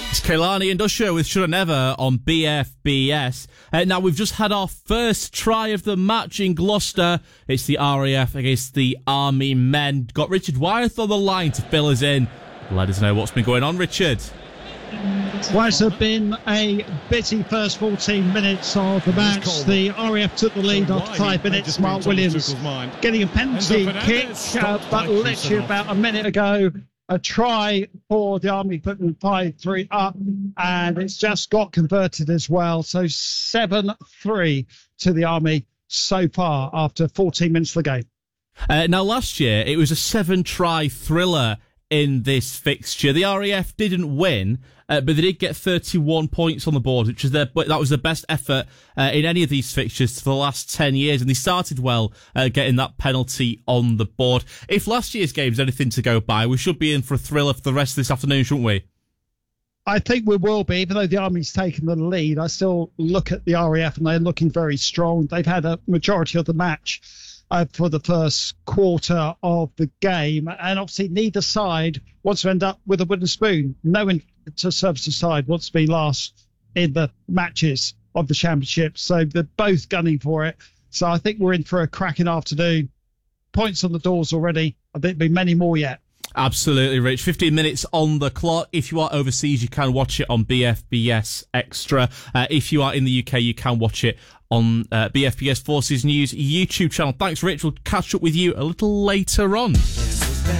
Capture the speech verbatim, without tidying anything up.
It's Kehlani and Usher with Shoulda Never on B F B S. Uh, now, we've just had our first try of the match in Gloucester. It's the R A F against the Army men. Got Richard Wyeth on the line to fill us in. Let us know what's been going on, Richard. Well, it's been a busy first fourteen minutes of the match. The R A F took the lead after five minutes. Mark Williams getting a penalty kick, uh, but literally about a minute ago, a try for the Army, putting five three up, and it's just got converted as well. So seven three to the Army so far after fourteen minutes of the game. Uh, now, last year, it was a seven-try thriller in this fixture. The R A F didn't win, uh, but they did get thirty-one points on the board, which is their, that was the best effort uh, in any of these fixtures for the last ten years, and they started well uh, getting that penalty on the board. If last year's game's anything to go by, we should be in for a thriller for the rest of this afternoon, shouldn't we? I think we will be, even though the Army's taken the lead. I still look at the R A F and they're looking very strong. They've had a majority of the match Uh, for the first quarter of the game, and obviously neither side wants to end up with a wooden spoon. No inter-services side wants to be last in the matches of the championship, so they're both gunning for it. So I think we're in for a cracking afternoon. Points on the doors already. I think there'll be many more yet. Absolutely, Rich. fifteen minutes on the clock. If you are overseas, you can watch it on B F B S Extra. Uh, if you are in the U K, you can watch it on uh, B F B S Forces News YouTube channel. Thanks, Rich. We'll catch up with you a little later on.